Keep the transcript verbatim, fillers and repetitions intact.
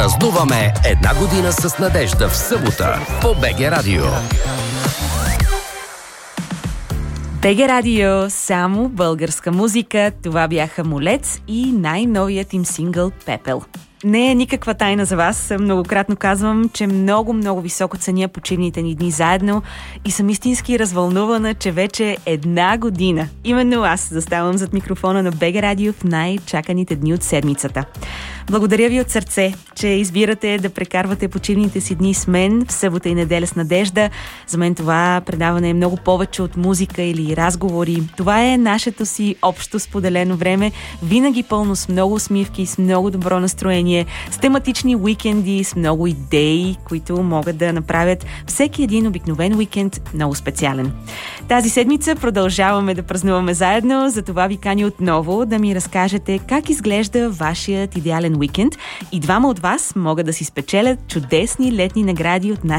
Празнуваме една година с надежда в събота по БГ Радио. БГ Радио, само българска музика. Това бяха Молец и най-новият им сингъл Пепел. Не е никаква тайна за вас. Многократно казвам, че много-много високо ценя почивните ни дни заедно и съм истински развълнувана, че вече една година именно аз заставам зад микрофона на БГ Радио в най-чаканите дни от седмицата. Благодаря ви от сърце, че избирате да прекарвате почивните си дни с мен в събота и неделя с надежда. За мен това предаване е много повече от музика или разговори. Това е нашето си общо споделено време, винаги пълно с много усмивки, с много добро настроение, с тематични уикенди, с много идеи, които могат да направят всеки един обикновен уикенд много специален. Тази седмица продължаваме да празнуваме заедно, затова ви каня отново да ми разкажете как изглежда вашият идеален уикенд и двама от вас могат да си спечелят чудесни летни награди от нашите